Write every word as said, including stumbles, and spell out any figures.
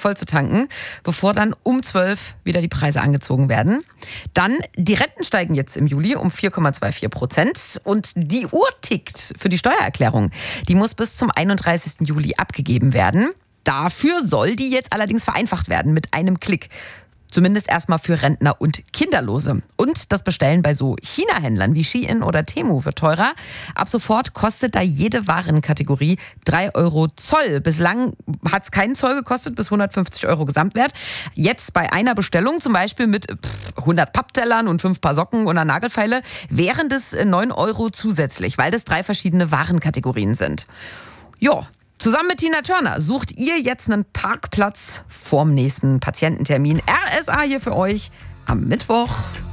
voll zu tanken, bevor dann um zwölf wieder die Preise angezogen werden. Dann, die Renten steigen jetzt im Juli um vier Komma vierundzwanzig Prozent und die Uhr tickt für die Steuererklärung. Die muss bis zum einunddreißigsten Juli abgegeben werden. Dafür soll die jetzt allerdings vereinfacht werden mit einem Klick. Zumindest erstmal für Rentner und Kinderlose. Und das Bestellen bei so China-Händlern wie Shein oder Temu wird teurer. Ab sofort kostet da jede Warenkategorie drei Euro Zoll. Bislang hat es keinen Zoll gekostet, bis hundertfünfzig Euro Gesamtwert. Jetzt bei einer Bestellung, zum Beispiel mit hundert Papptellern und fünf Paar Socken und einer Nagelfeile, wären das neun Euro zusätzlich, weil das drei verschiedene Warenkategorien sind. Jo. Zusammen mit Tina Turner sucht ihr jetzt einen Parkplatz vorm nächsten Patiententermin. R S A hier für euch am Mittwoch.